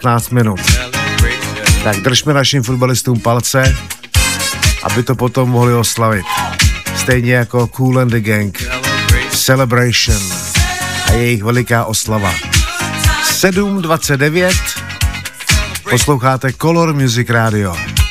15 minut. Tak držme našim fotbalistům palce, aby to potom mohli oslavit. Stejně jako Kool and the Gang. Celebration a jejich veliká oslava. 7:29. Posloucháte Color Music Radio.